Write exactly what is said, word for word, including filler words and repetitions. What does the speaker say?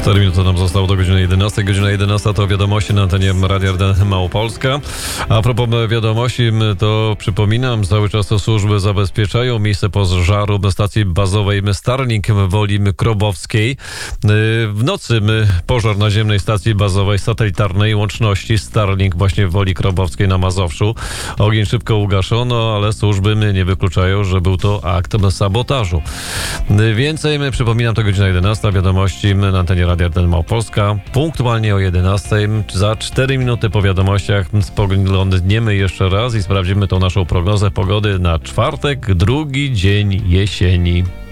cztery minuty nam zostało do godziny jedenastej. Godzina jedenasta to wiadomości na antenie Radia R D N Małopolska. A propos wiadomości, to przypominam, cały czas to służby zabezpieczają miejsce pożaru na stacji bazowej Starlink w Woli Krobowskiej. W nocy pożar naziemnej stacji bazowej satelitarnej łączności Starlink właśnie w Woli Krobowskiej na Mazowszu. Ogień szybko ugaszono, ale służby nie wykluczają, że był to akt sabotażu. Więcej, przypominam, to godzina jedenasta. Wiadomości na antenie Radia R D N Małopolska. Punktualnie o jedenastej. Za cztery minuty po wiadomościach spoglądniemy jeszcze raz i sprawdzimy tą naszą prognozę pogody na czwartek, drugi dzień jesieni.